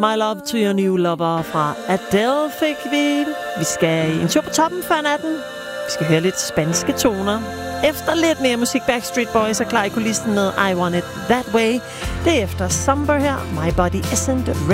My Love to Your New Lover fra Adele fik vi. Vi skal en tur på toppen før natten. Vi skal høre lidt spanske toner. Efter lidt mere musik, Backstreet Boys er klar i kulissen med I Want It That Way. Det er efter Somber her. My Body Isn't Ready.